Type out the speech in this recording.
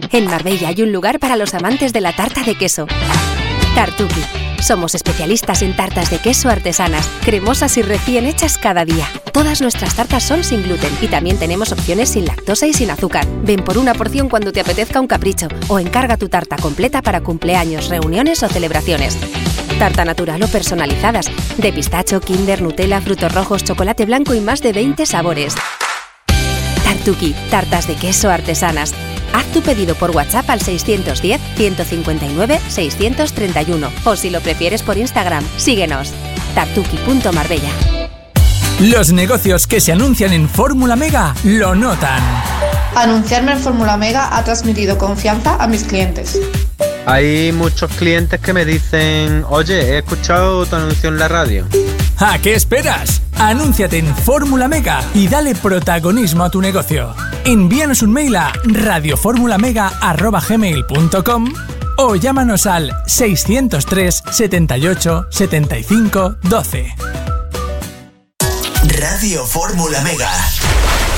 En Marbella hay un lugar para los amantes de la tarta de queso. Tartuki. Somos especialistas en tartas de queso artesanas, cremosas y recién hechas cada día. Todas nuestras tartas son sin gluten y también tenemos opciones sin lactosa y sin azúcar. Ven por una porción cuando te apetezca un capricho o encarga tu tarta completa para cumpleaños, reuniones o celebraciones. Tarta natural o personalizadas, de pistacho, Kinder, Nutella, frutos rojos, chocolate blanco y más de 20 sabores. Tartuki, tartas de queso artesanas. Haz tu pedido por WhatsApp al 610-159-631 o si lo prefieres por Instagram, síguenos. tartuki.marbella. Los negocios que se anuncian en Fórmula Mega lo notan. Anunciarme en Fórmula Mega ha transmitido confianza a mis clientes. Hay muchos clientes que me dicen: oye, he escuchado tu anuncio en la radio. ¿A qué esperas? Anúnciate en Fórmula Mega y dale protagonismo a tu negocio. Envíanos un mail a radioformulamega@gmail.com o llámanos al 603 78 75 12. Radio Fórmula Mega.